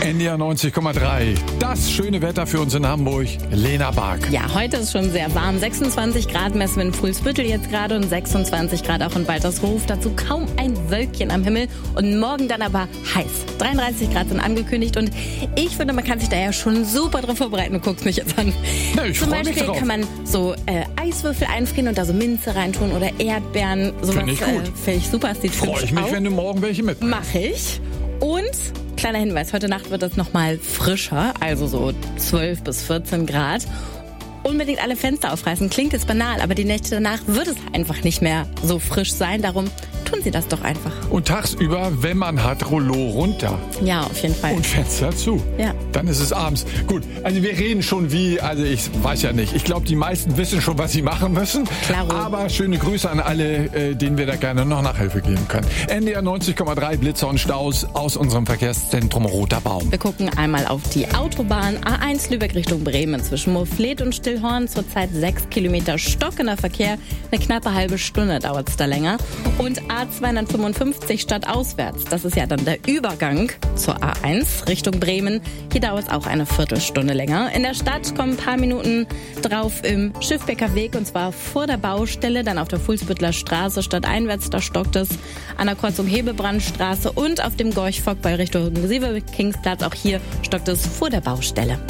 NDR 90,3. Das schöne Wetter für uns in Hamburg. Lena Bark. Ja, heute ist schon sehr warm. 26 Grad messen wir in Fuhlsbüttel jetzt gerade und 26 Grad auch in Waltershof. Dazu kaum ein Wölkchen am Himmel und morgen dann aber heiß. 33 Grad sind angekündigt und ich finde, man kann sich da ja schon super drauf vorbereiten. Du guckst mich jetzt an. Ja, ich Zum freu mich Beispiel drauf. kann man so Eiswürfel einfrieren und da so Minze reintun oder Erdbeeren. Sowas Finde ich gut. Finde ich super. Sieht Freue ich mich, wenn du morgen welche mitbringst. Mache ich. Und kleiner Hinweis, heute Nacht wird es nochmal frischer, also so 12 bis 14 Grad. Unbedingt alle Fenster aufreißen. Klingt jetzt banal, aber die Nächte danach wird es einfach nicht mehr so frisch sein. Darum tun Sie das doch einfach. Und tagsüber, wenn man hat, Rollo runter Ja, auf jeden Fall. und Fenster zu. Ja. Dann ist es abends. Gut, also wir reden schon also ich weiß ja nicht. Ich glaube, die meisten wissen schon, was sie machen müssen. Klaro. Aber schöne Grüße an alle, denen wir da gerne noch Nachhilfe geben können. NDR 90,3 Blitzer und Staus aus unserem Verkehrszentrum Roter Baum. Wir gucken einmal auf die Autobahn A1 Lübeck Richtung Bremen zwischen Moorfleet und Stillhorn. Zurzeit 6 Kilometer stockender Verkehr. Eine knappe halbe Stunde dauert es da länger. Und A255 stadtauswärts. Das ist ja dann der Übergang zur A1 Richtung Bremen. Hier dauert es auch eine Viertelstunde länger. In der Stadt kommen ein paar Minuten drauf im Schiffbecker Weg und zwar vor der Baustelle, dann auf der Fuhlsbüttler Straße stadteinwärts, da stockt es an der Kreuzung Hebebrandstraße und auf dem Gorch-Fock bei Richtung Sieverkingsplatz. Auch hier stockt es vor der Baustelle.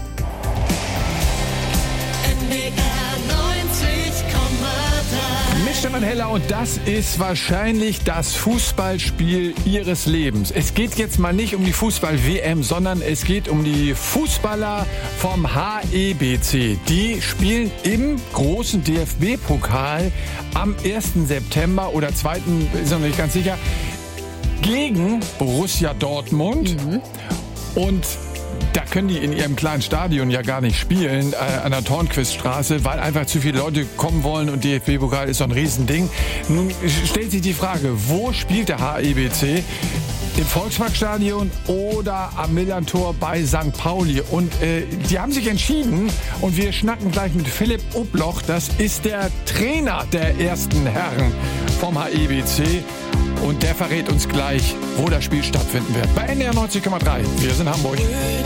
Stefan Heller und das ist wahrscheinlich das Fußballspiel Ihres Lebens. Es geht jetzt mal nicht um die Fußball-WM, sondern es geht um die Fußballer vom HEBC. Die spielen im großen DFB-Pokal am 1. September oder 2., ist noch nicht ganz sicher, gegen Borussia Dortmund. Und da können die in ihrem kleinen Stadion ja gar nicht spielen, an der Tornquiststraße, weil einfach zu viele Leute kommen wollen und DFB-Pokal ist so ein Riesending. Nun stellt sich die Frage, wo spielt der HEBC? Im Volksparkstadion oder am Millerntor bei St. Pauli. Und die haben sich entschieden und wir schnacken gleich mit Philipp Ubloch. Das ist der Trainer der ersten Herren vom HEBC. Und der verrät uns gleich, wo das Spiel stattfinden wird. Bei NDR 90,3. Wir sind Hamburg.